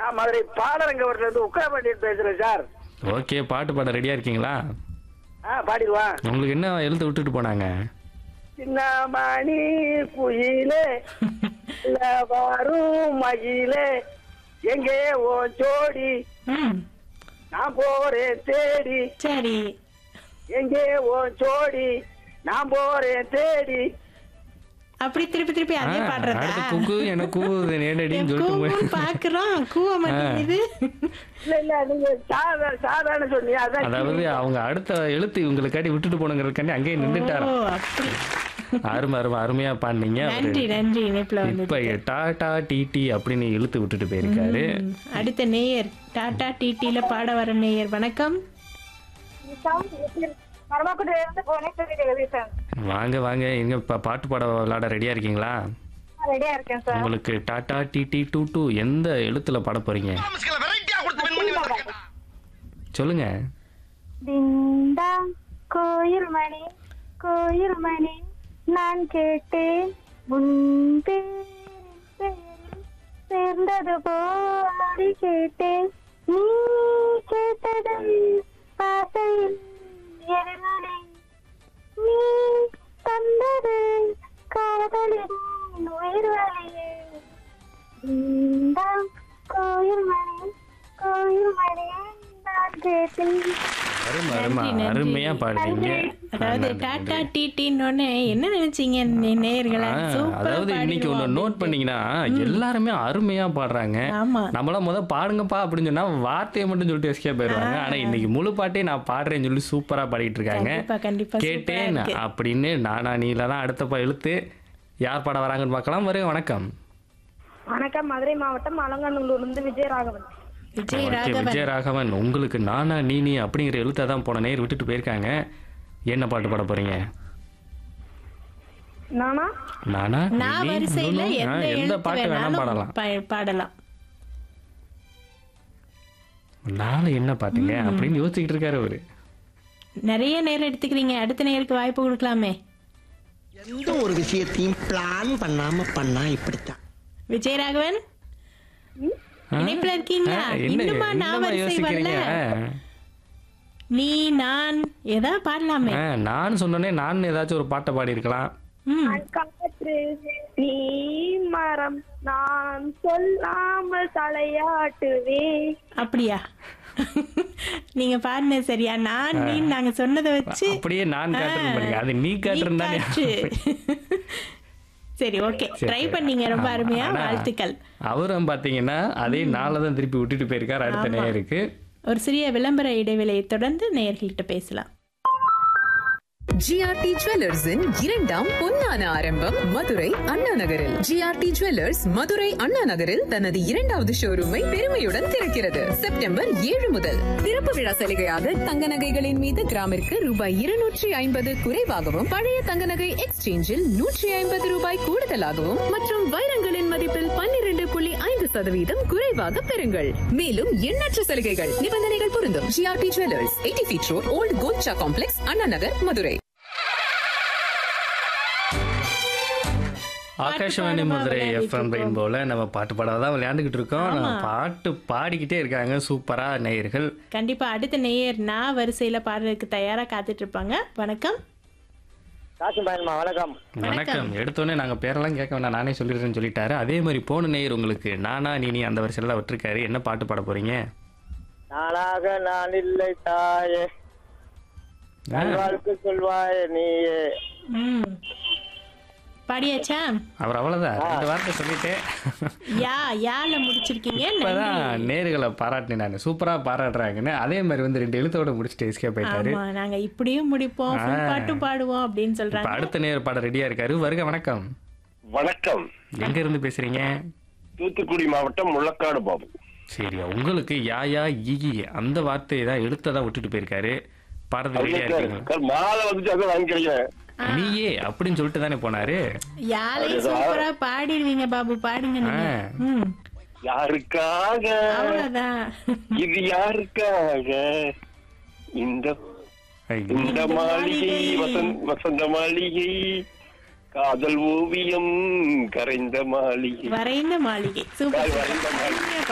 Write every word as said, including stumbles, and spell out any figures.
நான் மதுரை பாலரங்கவரத்துல இருந்து உக்கரபாண்டியன் பேசுறேன் சார். ஓகே, பாட்டு பாட ரெடியா இருக்கீங்களா? ஆ பாடிடுவான். உங்களுக்கு என்ன எழுத்து விட்டுட்டு போனாங்க? சின்னமணி குயிலே வரும் மகிழே எங்கே ஓ ஜோடி ம் நான் போறேன் தேடி சரி. எங்கே ஓ ஜோடி நான் போறேன் தேடி. அப்படி திருப்பி திருப்பி அதே ஆ, பாடுறதா? அடுத்து குக்கு என்ன கூவுது நேரடின்னு சொல்லிட்டு கூவும் போய் பாக்குறோம், கூவ மாட்டேங்குது. இல்ல இல்ல நீங்க சாதா சாதாரண சொன்னீங்க அதான். அதாவது அவங்க அடுத்த எழுத்து இவங்களுக்காண்டி விட்டுட்டு போனங்கிறதுக்காண்டி அங்கேயே ஓ, நின்றுட்டாராம். அப்படி. அருமை அருமை அருமையா பாடுனீங்க. அவரு நன்றி நன்றி இணைப்புல வந்து இப்ப டாடா டிடி அப்படின்னு இழுத்து விட்டுட்டு போயிருக்காரு. அடுத்த நேயர் டாடா டிடில பாட வர நேயர். வணக்கம். வாங்க வாங்க, எங்க இப்ப பாட்டு பாட விளையாட ரெடியா இருக்கீங்களா? ரெடியா இருக்கேன் சார். உங்களுக்கு டாடா டிடி டூ டூ எந்த எழுத்துல பாட போறீங்க சொல்லுங்க. டிண்டாங் கோயில் மணி கோயில் மணி நான் கேட்டேன் முன்பே சேர்ந்தது போடி கேட்டேன் நீ கேட்டது பாசையில் எதிரொலி நீ தந்தது காதலின் உயிர் வழியே டிண்டாங் கோயில் மணி கோயில் மணி நான் கேட்டேன். அருமை அருமை நன்றி, நன்றி. அருமையா பாடுறீங்க. அதாவது டாடா டிடின்னு என்ன நினைச்சீங்க நேயர்களா? ஆ, சூப்பரா அதாவது இன்னைக்கு ஒண்ணு பாடிடுவோம் நோட் பண்ணீங்கன்னா எல்லாருமே அருமையா பாடுறாங்க. ஆமா. நம்மளாம் முத பாடுங்கப்பா அப்படின்னு சொன்னா வார்த்தையை மட்டும் சொல்லிட்டு எஸ்கே போயிருவாங்க. ஆனா இன்னைக்கு முழு பாட்டே நான் பாடுறேன்னு சொல்லி சூப்பரா பாடிட்டு இருக்காங்க. கண்டிப்பா கண்டிப்பா சூப்பரா கேட்டேன் இருக்கு. அப்படின்னு நானா நீல தான் அடுத்தப்பா இழுத்து யார் பாட வராங்கன்னு பார்க்கலாம். வருங்க. வணக்கம். வணக்கம். மதுரை மாவட்டம் அலங்காநல்லூர்ல இருந்து விஜயராகவன். விஜய் ஓகே, ராகவன். விஜயராகவன், உங்களுக்கு நானா நீனி அப்படிங்கிற எழுத்தை தான் போன நேர் விட்டுட்டு போயிருக்காங்க. என்ன பாட்டு பாட போறீங்க? நானா நானா நான் நீனி, வரிசையில நுணு? ஆ, எந்த எந்த எழுத்து பாட்டு வேணா வேணாலும் பாடலாம். பா- பாடலாம். நாளை என்ன பாட்டுங்க அப்படின்னு யோசிச்சுக்கிட்டு இருக்காரு அவரு. நிறைய நேரம் எடுத்துக்கிறீங்க. அடுத்த நேருக்கு வாய்ப்பு கொடுக்கலாமே. எந்த ஒரு விஷயத்தையும் பிளான் பண்ணாம பண்ணா இப்படித்தான். விஜய் ராகவன் ஆ? இணைப்புல இருக்கீங்களா? ஆ, என்ன இன்னுமா நான் என்னம்மா வரிசை யோசிக்கிறீங்க? வரல. நீ நான் ஏதாவது பாடலாமே. ஆ, நான் சொன்னோன்னே நான் ஏதாச்சும் ஒரு பாட்டை பாடி இருக்கலாம். ம் காற்று நீ மரம் நான் சொல்லாமல் தலையாட்டுவே. அப்படியா? நீங்க பாருங்க சரியா? நான் நீ நாங்க சொன்னதை வச்சு அப்படியே நான் காட்டுறது பாருங்க. அது நீ நீ காட்டுறது தானே. காற்று. சரி ஓகே, ட்ரை பண்ணீங்க, ரொம்ப அருமையா, ஆனா, வாழ்த்துக்கள். அவரும் பாத்தீங்கன்னா அதே நாளை தான் திருப்பி விட்டுட்டு போயிருக்காரு. அடுத்த ஆமா. நேயருக்கு ஒரு சிறிய விளம்பர இடைவேளையை தொடர்ந்து நேயர்கள்கிட்ட பேசலாம். ஜிஆர்டி ஜுவல்லர்ஸின் இரண்டாம் பொன்னான ஆரம்பம் மதுரை அண்ணா நகரில். ஜிஆர்டி ஜுவல்லர்ஸ் மதுரை அண்ணா நகரில் தனது இரண்டாவது ஷோரூமை பெருமையுடன் திறக்கிறது. செப்டம்பர் ஏழு முதல் திறப்பு விழா சலுகையாக தங்க நகைகளின் மீது கிராமிற்கு ரூபாய் இருநூற்றி ஐம்பது குறைவாகவும், பழைய தங்க நகை எக்ஸ்சேஞ்சில் நூற்றி ஐம்பது ரூபாய் கூடுதலாகவும் மற்றும் வைரங்களின் மதிப்பில் பன்னிரண்டு புள்ளி ஐந்து சதவீதம் குறைவாக பெறுங்கள். மேலும் எண்ணற்ற சலுகைகள், நிபந்தனைகள் பொருந்தும். GRT jewellers, eighty feet road, volt Golcha complex, Anna Nagar, Madurai. Akashvani Madurai FM ரெயின்போல நம்ம பாட்டு பாடாதான் விளையாண்டுகிட்டு இருக்கோம். நம்ம பாட்டு பாடிக்கிட்டே இருக்காங்க சூப்பரா நேயர்கள். கண்டிப்பா அடுத்த நேயர் நான் வரிசையில பாடுறதுக்கு தயாரா காத்துட்டு இருப்பாங்க. வணக்கம். காசும் பயன்மா வணக்கம். வணக்கம். எடுத்தோடனே நாங்க பேரெல்லாம் கேட்க வேண்டாம், நானே சொல்லிடுறேன்னு சொல்லிட்டாரு. அதே மாதிரி போன நேயர் உங்களுக்கு நானா நீனி அந்த வரிசையில விட்டுருக்காரு. என்ன பாட்டு பாட போறீங்க? நானாக நான் இல்லை தாயே வாழ்க்கை சொல்வாயே நீயே. ம் பாடியாச்சா? அவர் அவ்வளவுதான், ரெண்டு வார்த்தை சொல்லிட்டேன். யா யால முடிச்சிருக்கீங்க. இப்பதான் நேர்களை பாராட்டினாங்க, சூப்பரா பாராட்டுறாங்கன்னு. அதே மாதிரி வந்து ரெண்டு எழுத்தோட முடிச்சுட்டு எஸ்கேப் ஆயிட்டாரு. ஆமா, நாங்க இப்படியும் முடிப்போம், full பாட்டும் பாடுவோம் அப்படின்னு இப்ப சொல்றாங்க. அடுத்த நேர் பாட ரெடியா இருக்காரு. வருக. வணக்கம். வணக்கம். எங்க இருந்து பேசுறீங்க? தூத்துக்குடி மாவட்டம் முள்ளக்காடு பாபு. சரி, உங்களுக்கு யாயா ஈ அந்த வார்த்தையை தான் எழுத்ததான் விட்டுட்டு போயிருக்காரு. பாடுறது ரெடியா இருக்கீங்களா? மாலை வந்துட்டு அதான் வாங்கிக்கிறேன். நீயே அப்படின்னு சொல்லிட்டு தானே போனாரு. யாரை சூப்பரா பாடிடுவீங்க பாபு, பாடுங்க நீங்க. ம் யாருக்காக அவ்வளவுதான். இது யாருக்காக இந்த ஐயோ. இந்த மாளிகை வசந்த் வசந்த மாளிகை காதல் ஓவியம் கரைந்த மாளிகை வரைந்த மாளிகை. சூப்பர் வரைந்த மாளிகை. சூப்பர்.